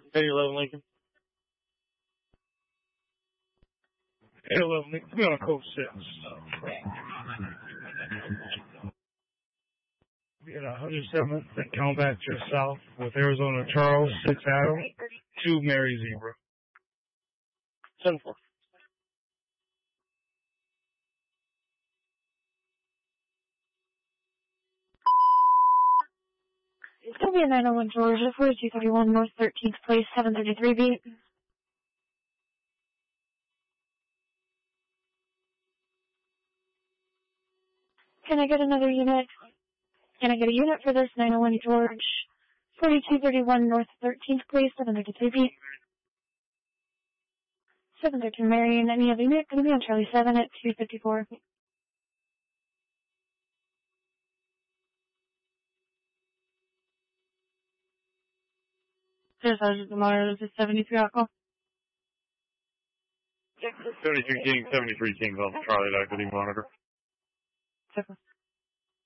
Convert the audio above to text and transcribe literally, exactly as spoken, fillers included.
eight eleven Lincoln. eight eleven Lincoln. Be on a code six. Be at one hundred seventh and come back to the south with Arizona Charles, six Adam, two Mary Zebra. seven four. It's going to be a nine oh one Georgia, forty-two thirty-one North thirteenth Place, seven thirty-three beat. Can I get another unit? Can I get a unit for this nine oh one George, forty-two thirty-one North thirteenth Place, seven thirty-three beat. seven thirteen Marion, any other unit? Going to be on Charlie seven at two fifty-four. Sergeant Lamar, this is seventy-three Alcohol. seventy-three King, seventy-three King on Charlie, activity monitor. Circle.